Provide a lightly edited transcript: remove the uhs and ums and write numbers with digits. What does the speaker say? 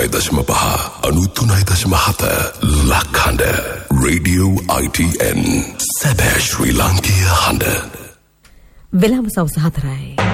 93.7 ලක්හඬ radio ITN සැබෑ ශ්‍රී ලාංකීය හඬ. වෙලාව සවස් 4යි.